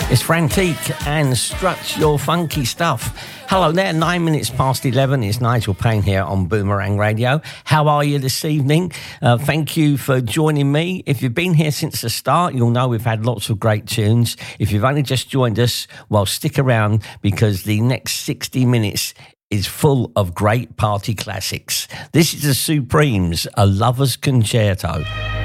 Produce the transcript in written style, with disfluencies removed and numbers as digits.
It's Frantique and Strut Your Funky Stuff. Hello there, 9 minutes past 11. It's Nigel Payne here on Boomerang Radio. How are you this evening? Thank you for joining me. If you've been here since the start, you'll know we've had lots of great tunes. If you've only just joined us, well, stick around because the next 60 minutes is full of great party classics. This is the Supremes, A Lover's Concerto.